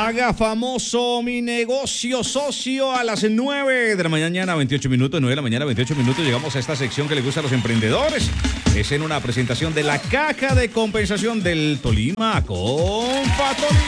Haga famoso mi negocio, socio, a las 9 de la mañana, 28 minutos, 9 de la mañana, 28 minutos. Llegamos a esta sección que le gusta a los emprendedores. Es en una presentación de la caja de compensación del Tolima con Fatolima.